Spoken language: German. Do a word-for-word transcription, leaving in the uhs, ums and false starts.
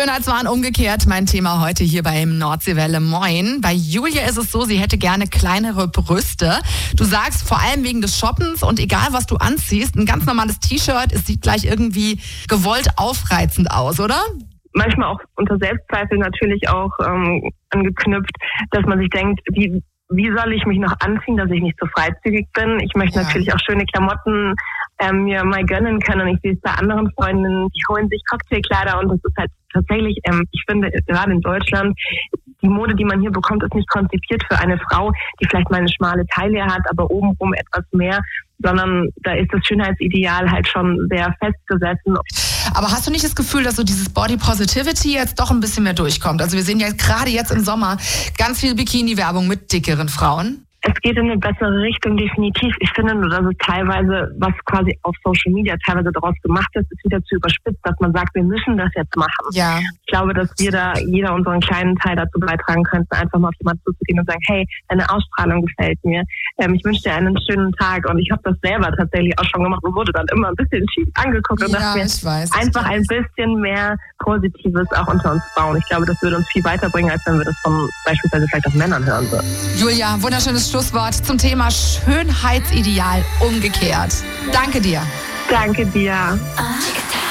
Schönheitswahn umgekehrt, mein Thema heute hier beim Nordseewelle. Moin. Bei Julia ist es so, sie hätte gerne kleinere Brüste. Du sagst, vor allem wegen des Shoppens und egal, was du anziehst, ein ganz normales T-Shirt, es sieht gleich irgendwie gewollt aufreizend aus, oder? Manchmal auch unter Selbstzweifel natürlich auch ähm, angeknüpft, dass man sich denkt, wie, wie soll ich mich noch anziehen, dass ich nicht so freizügig bin. Ich möchte ja. natürlich auch schöne Klamotten ähm, mir mal gönnen können. Und ich sehe es bei anderen Freundinnen, die holen sich Cocktailkleider und das ist halt tatsächlich, ähm, ich finde, gerade in Deutschland, die Mode, die man hier bekommt, ist nicht konzipiert für eine Frau, die vielleicht mal eine schmale Taille hat, aber obenrum etwas mehr, sondern da ist das Schönheitsideal halt schon sehr festgesessen. Aber hast du nicht das Gefühl, dass so dieses Body Positivity jetzt doch ein bisschen mehr durchkommt? Also wir sehen ja gerade jetzt im Sommer ganz viel Bikini-Werbung mit dickeren Frauen. Es geht in eine bessere Richtung, definitiv. Ich finde nur, dass es teilweise, was quasi auf Social Media teilweise daraus gemacht ist, ist wieder zu überspitzt, dass man sagt, wir müssen das jetzt machen. Ja. Ich glaube, dass wir da jeder unseren kleinen Teil dazu beitragen könnten, einfach mal auf jemanden zuzugehen und sagen, hey, deine Ausstrahlung gefällt mir. Ähm, ich wünsche dir einen schönen Tag. Und ich habe das selber tatsächlich auch schon gemacht und wurde dann immer ein bisschen schief angeguckt und ja, dachte mir, ich weiß, einfach ich ein bisschen mehr Positives auch unter uns bauen. Ich glaube, das würde uns viel weiterbringen, als wenn wir das von beispielsweise vielleicht auch Männern hören würden. Julia, wunderschönes Schlusswort zum Thema Schönheitsideal umgekehrt. Danke dir. Danke dir.